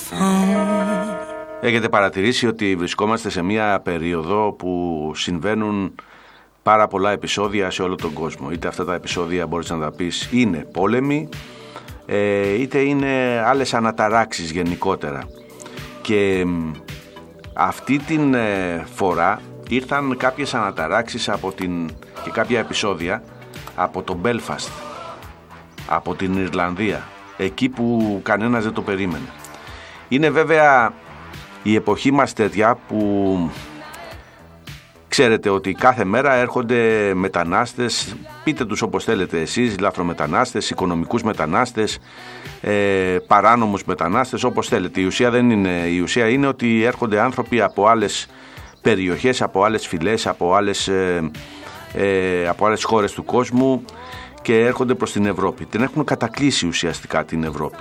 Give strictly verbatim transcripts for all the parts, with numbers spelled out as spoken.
Έχετε παρατηρήσει ότι βρισκόμαστε σε μια περίοδο που συμβαίνουν πάρα πολλά επεισόδια σε όλο τον κόσμο. Είτε αυτά τα επεισόδια μπορείς να τα πεις είναι πόλεμοι, είτε είναι άλλες αναταράξεις γενικότερα. Και αυτή την φορά ήρθαν κάποιες αναταράξεις από την, και κάποια επεισόδια από το Belfast, από την Ιρλανδία, εκεί που κανένας δεν το περίμενε. Είναι βέβαια η εποχή μας τέτοια που ξέρετε ότι κάθε μέρα έρχονται μετανάστες, πείτε τους όπως θέλετε εσείς, λαθρομετανάστες, οικονομικούς μετανάστες, ε, παράνομους μετανάστες, όπως θέλετε. Η ουσία, δεν είναι, η ουσία είναι ότι έρχονται άνθρωποι από άλλες περιοχές, από άλλες φυλές, από άλλες, ε, ε, από άλλες χώρες του κόσμου και έρχονται προς την Ευρώπη. Την έχουν κατακλείσει ουσιαστικά την Ευρώπη.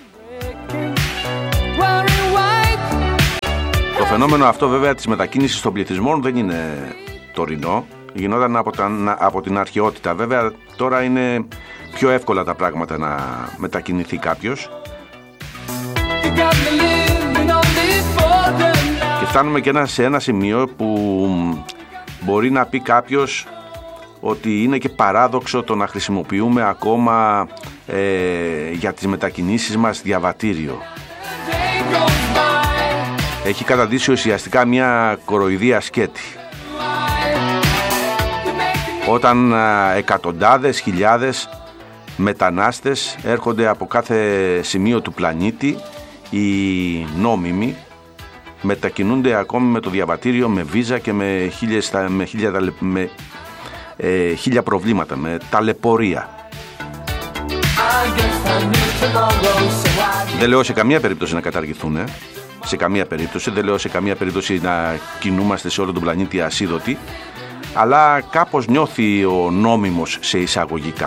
Το φαινόμενο αυτό βέβαια της μετακίνησης των πληθυσμών δεν είναι τωρινό, γινόταν από, τα, από την αρχαιότητα. Βέβαια τώρα είναι πιο εύκολα τα πράγματα να μετακινηθεί κάποιος. Και φτάνουμε και ένα, σε ένα σημείο που μπορεί να πει κάποιος ότι είναι και παράδοξο το να χρησιμοποιούμε ακόμα ε, για τις μετακινήσεις μας διαβατήριο. Έχει καταντήσει ουσιαστικά μια κοροϊδία σκέτη. Όταν εκατοντάδες, χιλιάδες μετανάστες έρχονται από κάθε σημείο του πλανήτη, οι νόμιμοι μετακινούνται ακόμη με το διαβατήριο, με βίζα και με, χίλιες, με, χίλια, με ε, χίλια προβλήματα, με ταλαιπωρία. Δεν λέω σε καμία περίπτωση να καταργηθούν, ε. σε καμία περίπτωση, δεν λέω σε καμία περίπτωση να κινούμαστε σε όλο τον πλανήτη ασίδωτοι, αλλά κάπως νιώθει ο νόμιμος σε εισαγωγικά.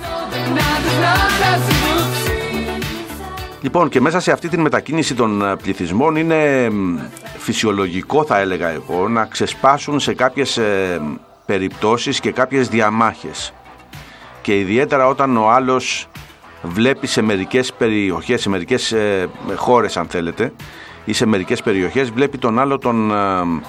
Λοιπόν, και μέσα σε αυτή την μετακίνηση των πληθυσμών είναι φυσιολογικό, θα έλεγα εγώ, να ξεσπάσουν σε κάποιες ε, περιπτώσεις και κάποιες διαμάχες. Και ιδιαίτερα όταν ο άλλος βλέπει σε μερικές περιοχές, σε μερικές ε, χώρες αν θέλετε, ή σε μερικές περιοχές βλέπει τον άλλο τον ε,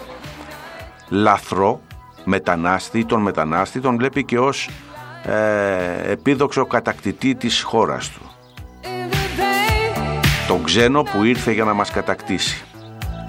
λαθρό μετανάστη, τον μετανάστη τον βλέπει και ως ε, επίδοξο κατακτητή της χώρας του, τον ξένο που ήρθε για να μας κατακτήσει.